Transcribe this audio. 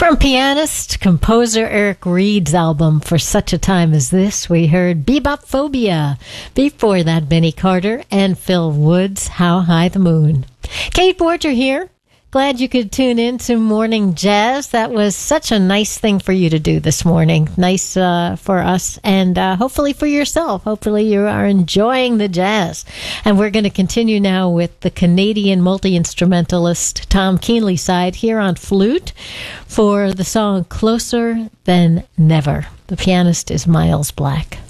From pianist, composer Eric Reed's album For Such a Time as This, we heard Bebop Phobia. Before that, Benny Carter and Phil Woods, How High the Moon. Kate Porter here. Glad you could tune in to Morning Jazz. That was such a nice thing for you to do this morning. Nice for us and hopefully for yourself. Hopefully you are enjoying the jazz. And we're going to continue now with the Canadian multi-instrumentalist Tom Keenlyside here on flute for the song Closer Than Never. The pianist is Miles Black.